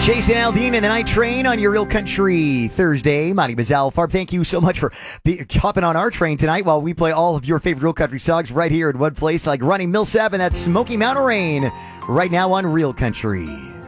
Jason Aldean and the Night Train on your Real Country Thursday. My name is Al Farb. Thank you so much for hopping on our train tonight while we play all of your favorite Real Country songs right here in one place, like Running Millsap and that Smoky Mountain Rain right now on Real Country.